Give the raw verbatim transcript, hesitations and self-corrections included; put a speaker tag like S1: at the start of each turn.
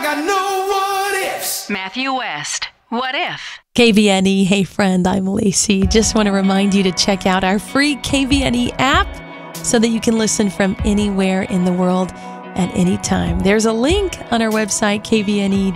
S1: got no what ifs.
S2: Matthew West, What If?
S3: K V N E, hey friend, I'm Lacey. Just want to remind you to check out our free K V N E app so that you can listen from anywhere in the world at any time. There's a link on our website, k v n e